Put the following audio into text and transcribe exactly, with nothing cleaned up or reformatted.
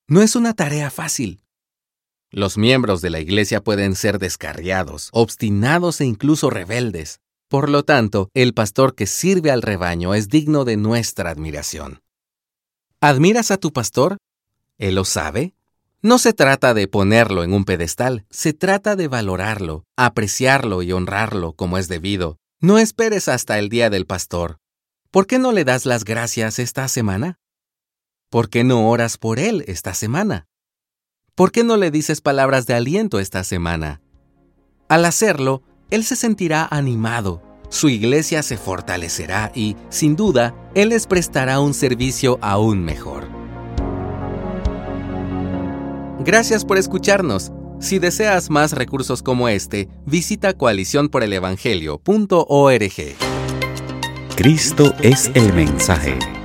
No es una tarea fácil. Los miembros de la iglesia pueden ser descarriados, obstinados e incluso rebeldes. Por lo tanto, el pastor que sirve al rebaño es digno de nuestra admiración. ¿Admiras a tu pastor? ¿Él lo sabe? No se trata de ponerlo en un pedestal, se trata de valorarlo, apreciarlo y honrarlo como es debido. No esperes hasta el día del pastor. ¿Por qué no le das las gracias esta semana? ¿Por qué no oras por él esta semana? ¿Por qué no le dices palabras de aliento esta semana? Al hacerlo, él se sentirá animado, su iglesia se fortalecerá y, sin duda, él les prestará un servicio aún mejor. Gracias por escucharnos. Si deseas más recursos como este, visita coalición por el evangelio punto org. Cristo es el mensaje.